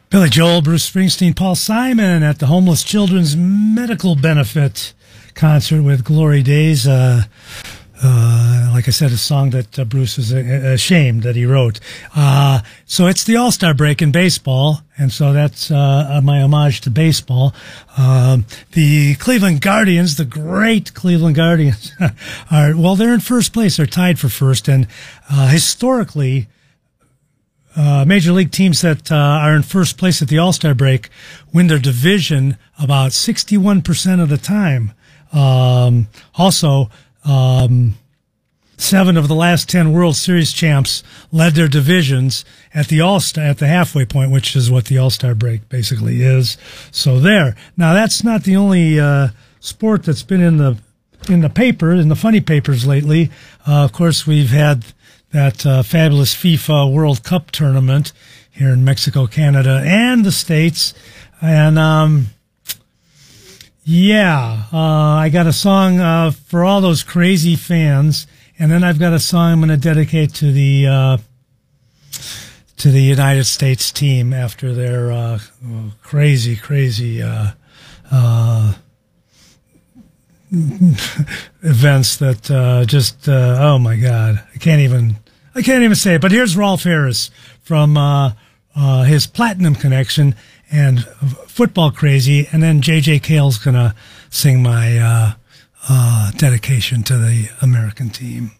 Billy Joel, Bruce Springsteen, Paul Simon at the Homeless Children's Medical Benefit concert with Glory Days. Like I said, a song that Bruce was ashamed that he wrote. So it's the All-Star break in baseball, and so that's my homage to baseball. The Cleveland Guardians, the great Cleveland Guardians, they're in first place. They're tied for first, and historically, Major League teams that are in first place at the All-Star break win their division about 61% of the time. Also, 7 of the last 10 World Series champs led their divisions at the halfway point, which is what the All-Star break basically is. So there. Now, that's not the only sport that's been in the funny papers lately. Of course, we've had that fabulous FIFA World Cup tournament here in Mexico, Canada, and the States. And I got a song for all those crazy fans, and then I've got a song I'm going to dedicate to the United States team after their crazy events that oh my God, I can't even say it. But here's Rolf Harris from his Platinum Connection and Football Crazy, and then J.J. Cale's gonna sing my dedication to the American team.